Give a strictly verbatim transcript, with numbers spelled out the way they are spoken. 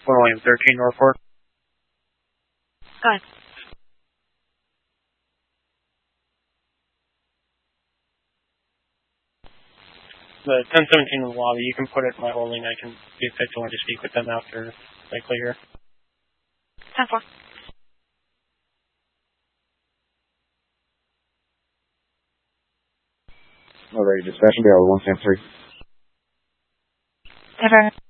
William thirteen, report. Go ahead. The ten seventeen in the lobby, you can put it in my holding. I can see if I want to speak with them after I clear. ten four. Alright, dispatch, Bravo one Sam three. Ever.